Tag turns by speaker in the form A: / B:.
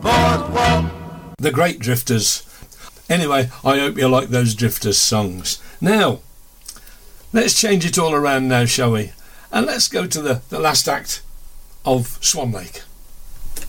A: boardwalk.
B: The Great Drifters. Anyway, I hope you like those Drifters songs. Now, let's change it all around now, shall we? And let's go to the last act of Swan Lake.